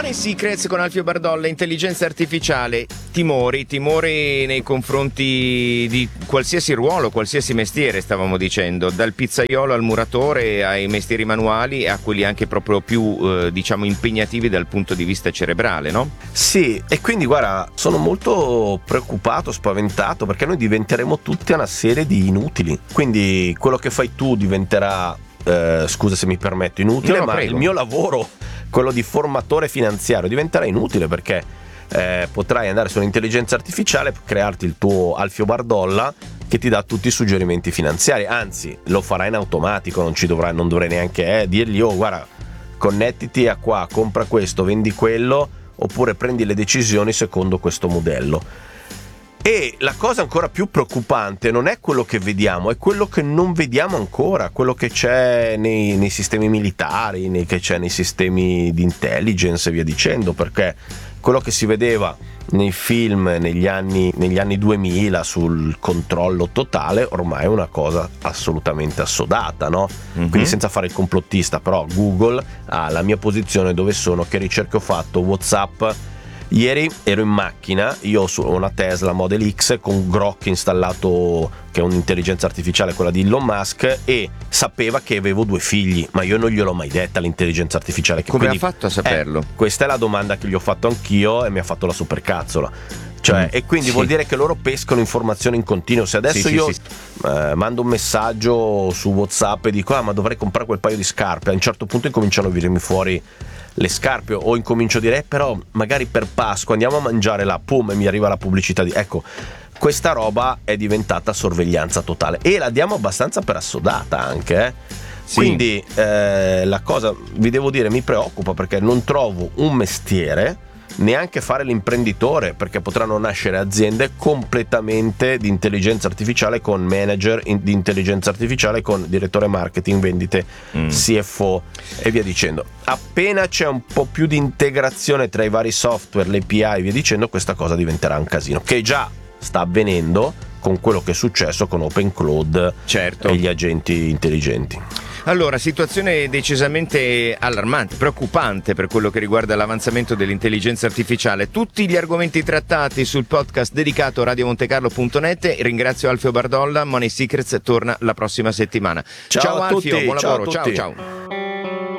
Money Secrets con Alfio Bardolla, intelligenza artificiale, timori nei confronti di qualsiasi ruolo, qualsiasi mestiere, stavamo dicendo, dal pizzaiolo al muratore, ai mestieri manuali, a quelli anche proprio più, diciamo, impegnativi dal punto di vista cerebrale, no? Sì, e quindi guarda, sono molto preoccupato, spaventato, perché noi diventeremo tutti una serie di inutili. Quindi quello che fai tu diventerà, scusa se mi permetto, inutile, No, ma prego. il mio lavoro, quello di formatore finanziario, diventerà inutile, perché potrai andare sull'intelligenza artificiale, crearti il tuo Alfio Bardolla che ti dà tutti i suggerimenti finanziari, anzi lo farà in automatico, non dovrai neanche dirgli oh guarda, connettiti a qua, compra questo, vendi quello, oppure prendi le decisioni secondo questo modello. E la cosa ancora più preoccupante non è quello che vediamo, è quello che non vediamo ancora, quello che c'è nei sistemi militari, che c'è nei sistemi di intelligence e via dicendo, perché quello che si vedeva nei film negli anni 2000 sul controllo totale ormai è una cosa assolutamente assodata, no? Mm-hmm. Quindi senza fare il complottista, però Google ha la mia posizione, dove sono, che ricerche ho fatto, WhatsApp. Ieri ero in macchina, io ho una Tesla Model X con Grok installato, che è un'intelligenza artificiale, quella di Elon Musk, e sapeva che avevo 2 figli, ma io non gliel'ho mai detta all'intelligenza artificiale. Come ha fatto a saperlo? Questa è la domanda che gli ho fatto anch'io e mi ha fatto la supercazzola. Cioè, e quindi vuol dire che loro pescano informazioni in continuo. Se adesso mando un messaggio su WhatsApp e dico ma dovrei comprare quel paio di scarpe, a un certo punto incominciano a venirmi fuori le scarpe, o incomincio a dire però magari per Pasqua andiamo a mangiare là, pum, e mi arriva la pubblicità di ecco, questa roba è diventata sorveglianza totale e la diamo abbastanza per assodata anche, Sì. Quindi la cosa, vi devo dire, mi preoccupa, perché non trovo un mestiere, neanche fare l'imprenditore, perché potranno nascere aziende completamente di intelligenza artificiale, con manager di intelligenza artificiale, con direttore marketing, vendite, CFO e via dicendo. Appena c'è un po' più di integrazione tra i vari software, le API e via dicendo, questa cosa diventerà un casino, che già sta avvenendo con quello che è successo con OpenCloud, certo, e gli agenti intelligenti. Allora, situazione decisamente allarmante, preoccupante per quello che riguarda l'avanzamento dell'intelligenza artificiale. Tutti gli argomenti trattati sul podcast dedicato radiomontecarlo.net. Ringrazio Alfio Bardolla. Money Secrets torna la prossima settimana. Ciao Alfio, tutti, buon lavoro. ciao a tutti. Ciao.